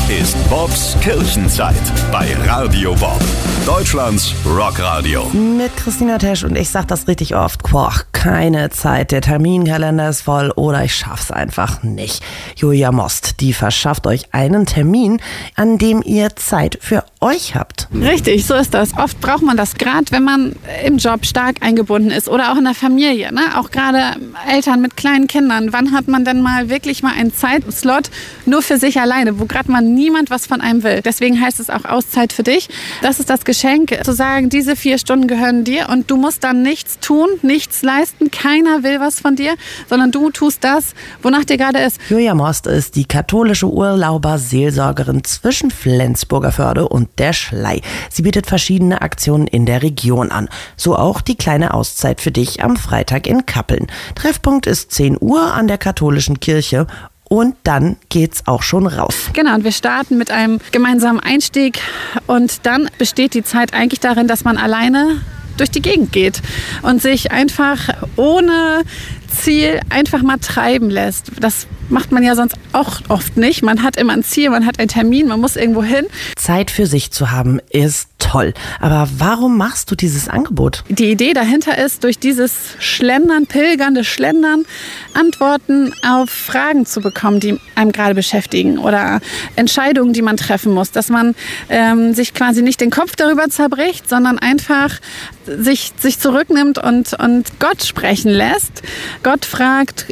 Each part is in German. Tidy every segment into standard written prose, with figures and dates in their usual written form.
ist Bobs Kirchenzeit bei Radio Bob, Deutschlands Rockradio. Mit Christina Tesch und ich sag das richtig oft. Boah, keine Zeit, der Terminkalender ist voll oder ich schaff's einfach nicht. Julia Most, die verschafft euch einen Termin, an dem ihr Zeit für euch habt. Richtig, so ist das. Oft braucht man das, gerade wenn man im Job stark eingebunden ist oder auch in der Familie, ne? Auch gerade Eltern mit kleinen Kindern. Wann hat man denn wirklich mal einen Zeitslot nur für sich alleine, wo gerade mal niemand was von einem will? Deswegen heißt es auch Auszeit für dich. Das ist das Geschenk, zu sagen, diese 4 Stunden gehören dir und du musst dann nichts tun, nichts leisten. Keiner will was von dir, sondern du tust das, wonach dir gerade ist. Julia Most ist die katholische Urlauberseelsorgerin zwischen Flensburger Förde und der Schlei. Sie bietet verschiedene Aktionen in der Region an. So auch die kleine Auszeit für dich am Freitag in Kappeln. Treffpunkt ist 10 Uhr an der katholischen Kirche. Und dann geht's auch schon raus. Genau, und wir starten mit einem gemeinsamen Einstieg. Und dann besteht die Zeit eigentlich darin, dass man alleine durch die Gegend geht und sich einfach ohne Ziel einfach mal treiben lässt. Das macht man ja sonst auch oft nicht. Man hat immer ein Ziel, man hat einen Termin, man muss irgendwo hin. Zeit für sich zu haben ist toll. Aber warum machst du dieses Angebot? Die Idee dahinter ist, durch dieses Schlendern, pilgernde Schlendern, Antworten auf Fragen zu bekommen, die einem gerade beschäftigen oder Entscheidungen, die man treffen muss. Dass man sich quasi nicht den Kopf darüber zerbricht, sondern einfach sich zurücknimmt und Gott sprechen lässt. Gott fragt,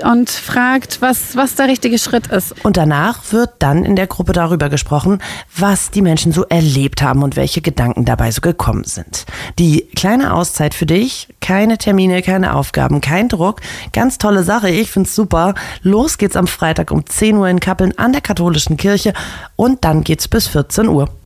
was der richtige Schritt ist. Und danach wird dann in der Gruppe darüber gesprochen, was die Menschen so erlebt haben und welche Gedanken dabei so gekommen sind. Die kleine Auszeit für dich, keine Termine, keine Aufgaben, kein Druck. Ganz tolle Sache, ich find's super. Los geht's am Freitag um 10 Uhr in Kappeln an der katholischen Kirche und dann geht's bis 14 Uhr.